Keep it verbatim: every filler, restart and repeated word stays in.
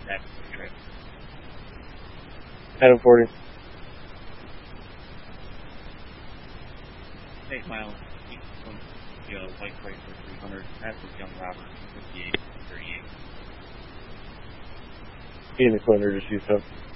That's the trip. Adam forty. Eight miles. You know, white Chrysler three hundred. That's with young Robert. fifty-eight, thirty-eight. He in the corner just used up.